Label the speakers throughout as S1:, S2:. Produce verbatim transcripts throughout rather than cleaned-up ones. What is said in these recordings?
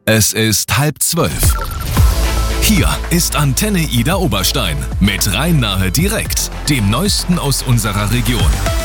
S1: Es ist halb zwölf. Hier ist Antenne Ida Oberstein mit Rhein-Nahe direkt, dem Neuesten aus unserer Region.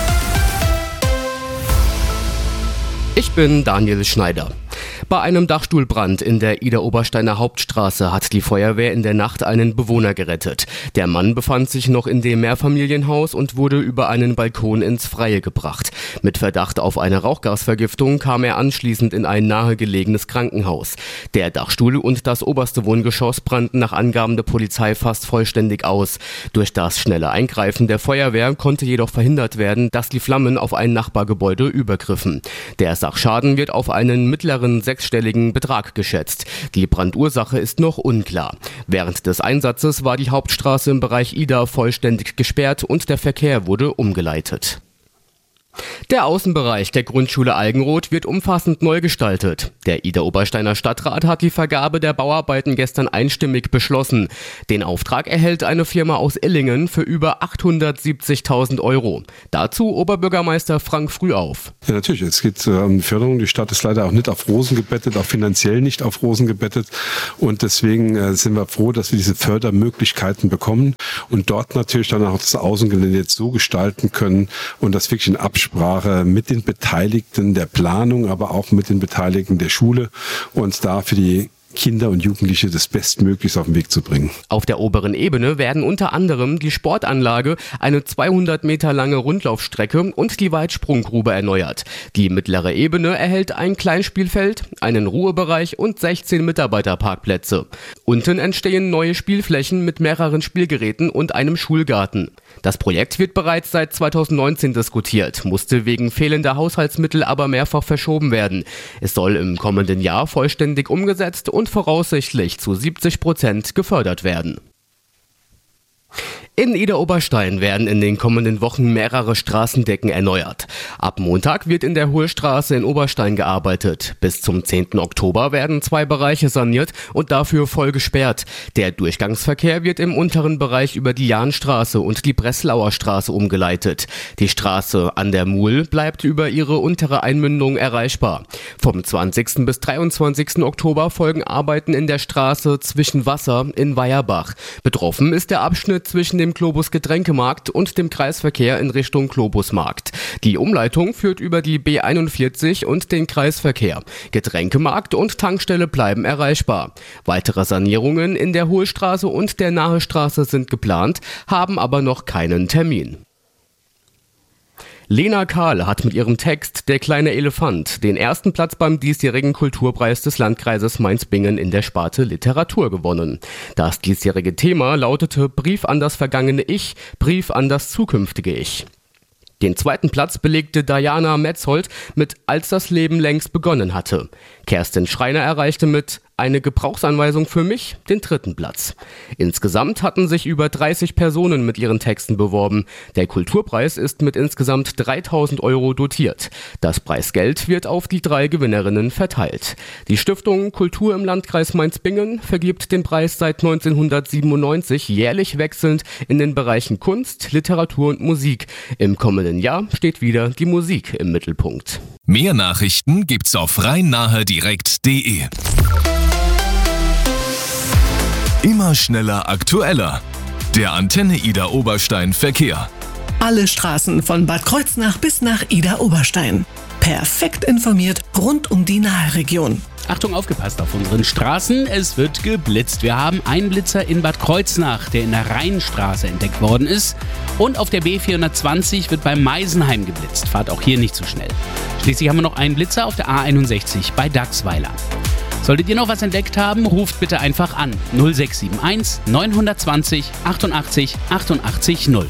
S2: Ich bin Daniel Schneider. Bei einem Dachstuhlbrand in der Ida-Obersteiner Hauptstraße hat die Feuerwehr in der Nacht einen Bewohner gerettet. Der Mann befand sich noch in dem Mehrfamilienhaus und wurde über einen Balkon ins Freie gebracht. Mit Verdacht auf eine Rauchgasvergiftung kam er anschließend in ein nahegelegenes Krankenhaus. Der Dachstuhl und das oberste Wohngeschoss brannten nach Angaben der Polizei fast vollständig aus. Durch das schnelle Eingreifen der Feuerwehr konnte jedoch verhindert werden, dass die Flammen auf ein Nachbargebäude übergriffen. Der Sachschaden wird auf einen mittleren sechsstelligen Betrag geschätzt. Die Brandursache ist noch unklar. Während des Einsatzes war die Hauptstraße im Bereich Ida vollständig gesperrt und der Verkehr wurde umgeleitet. Der Außenbereich der Grundschule Algenroth wird umfassend neu gestaltet. Der Ida-Obersteiner Stadtrat hat die Vergabe der Bauarbeiten gestern einstimmig beschlossen. Den Auftrag erhält eine Firma aus Illingen für über achthundertsiebzigtausend Euro. Dazu Oberbürgermeister Frank Frühauf.
S3: Ja, natürlich. Es geht äh, um die Förderung. Die Stadt ist leider auch nicht auf Rosen gebettet, auch finanziell nicht auf Rosen gebettet. Und deswegen äh, sind wir froh, dass wir diese Fördermöglichkeiten bekommen und dort natürlich dann auch das Außengelände jetzt so gestalten können und das wirklich in Absprache mit den Beteiligten der Planung, aber auch mit den Beteiligten der Schule und da für die Kinder und Jugendliche das Bestmöglichste auf den Weg zu bringen.
S2: Auf der oberen Ebene werden unter anderem die Sportanlage, eine zweihundert Meter lange Rundlaufstrecke und die Weitsprunggrube erneuert. Die mittlere Ebene erhält ein Kleinspielfeld, einen Ruhebereich und sechzehn Mitarbeiterparkplätze. Unten entstehen neue Spielflächen mit mehreren Spielgeräten und einem Schulgarten. Das Projekt wird bereits seit zweitausendneunzehn diskutiert, musste wegen fehlender Haushaltsmittel aber mehrfach verschoben werden. Es soll im kommenden Jahr vollständig umgesetzt und voraussichtlich zu siebzig Prozent gefördert werden. In Ida-Oberstein werden in den kommenden Wochen mehrere Straßendecken erneuert. Ab Montag wird in der Hohlstraße in Oberstein gearbeitet. Bis zum zehnten Oktober werden zwei Bereiche saniert und dafür voll gesperrt. Der Durchgangsverkehr wird im unteren Bereich über die Jahnstraße und die Breslauer Straße umgeleitet. Die Straße an der Muhl bleibt über ihre untere Einmündung erreichbar. Vom zwanzigsten bis dreiundzwanzigsten Oktober folgen Arbeiten in der Straße zwischen Wasser in Weierbach. Betroffen ist der Abschnitt zwischen dem Globus Getränkemarkt und dem Kreisverkehr in Richtung Globusmarkt. Die Umleitung führt über die B einundvierzig und den Kreisverkehr. Getränkemarkt und Tankstelle bleiben erreichbar. Weitere Sanierungen in der Hohlstraße und der Nahestraße sind geplant, haben aber noch keinen Termin. Lena Kahl hat mit ihrem Text Der kleine Elefant den ersten Platz beim diesjährigen Kulturpreis des Landkreises Mainz-Bingen in der Sparte Literatur gewonnen. Das diesjährige Thema lautete Brief an das vergangene Ich, Brief an das zukünftige Ich. Den zweiten Platz belegte Diana Metzold mit Als das Leben längst begonnen hatte. Kerstin Schreiner erreichte mit Eine Gebrauchsanweisung für mich den dritten Platz. Insgesamt hatten sich über dreißig Personen mit ihren Texten beworben. Der Kulturpreis ist mit insgesamt dreitausend Euro dotiert. Das Preisgeld wird auf die drei Gewinnerinnen verteilt. Die Stiftung Kultur im Landkreis Mainz-Bingen vergibt den Preis seit neunzehnhundertsiebenundneunzig jährlich wechselnd in den Bereichen Kunst, Literatur und Musik. Im kommenden Jahr steht wieder die Musik im Mittelpunkt.
S1: Mehr Nachrichten gibt's auf rhein-nahe direkt punkt de. Immer schneller, aktueller. Der Antenne Ida Oberstein Verkehr.
S4: Alle Straßen von Bad Kreuznach bis nach Ida Oberstein. Perfekt informiert rund um die Naheregion.
S5: Achtung, aufgepasst auf unseren Straßen, es wird geblitzt. Wir haben einen Blitzer in Bad Kreuznach, der in der Rheinstraße entdeckt worden ist. Und auf der B vierhundertzwanzig wird bei Meisenheim geblitzt. Fahrt auch hier nicht zu schnell. Schließlich haben wir noch einen Blitzer auf der A einundsechzig bei Dachsweiler. Solltet ihr noch was entdeckt haben, ruft bitte einfach an null sechs sieben eins neun zwei null achtundachtzig achtundachtzig null.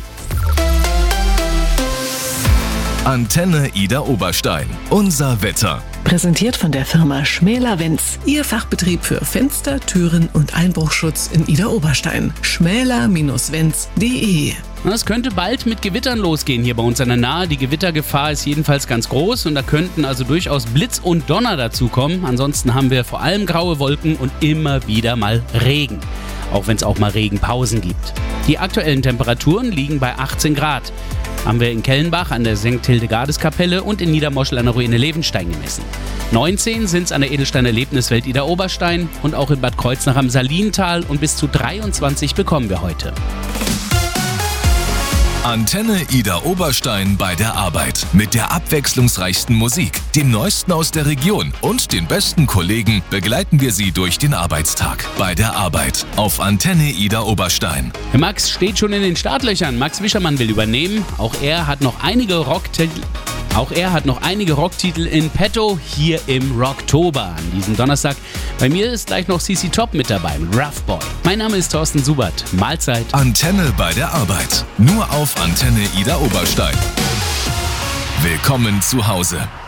S1: Antenne Ida Oberstein. Unser Wetter.
S4: Präsentiert von der Firma Schmäler-Wenz. Ihr Fachbetrieb für Fenster, Türen und Einbruchschutz in Ida Oberstein. schmäler Bindestrich wenz punkt de.
S5: Es könnte bald mit Gewittern losgehen hier bei uns an der Nahe. Die Gewittergefahr ist jedenfalls ganz groß und da könnten also durchaus Blitz und Donner dazukommen. Ansonsten haben wir vor allem graue Wolken und immer wieder mal Regen. Auch wenn es auch mal Regenpausen gibt. Die aktuellen Temperaturen liegen bei achtzehn Grad. haben wir in Kellenbach an der Sankt Hildegardes-Kapelle und in Niedermoschel an der Ruine Levenstein gemessen. neunzehn sind es an der Edelstein Erlebniswelt Ida Oberstein und auch in Bad Kreuznach am Salintal und bis zu dreiundzwanzig bekommen wir heute.
S1: Antenne Ida Oberstein bei der Arbeit. Mit der abwechslungsreichsten Musik, dem Neuesten aus der Region und den besten Kollegen begleiten wir Sie durch den Arbeitstag. Bei der Arbeit auf Antenne Ida Oberstein.
S5: Max steht schon in den Startlöchern. Max Wischermann will übernehmen. Auch er hat noch einige Rocktitel. Auch er hat noch einige Rocktitel in petto hier im Rocktober an diesem Donnerstag. Bei mir ist gleich noch C C Top mit dabei mit Rough Boy. Mein Name ist Thorsten Subert. Mahlzeit.
S1: Antenne bei der Arbeit. Nur auf Antenne Ida Oberstein. Willkommen zu Hause.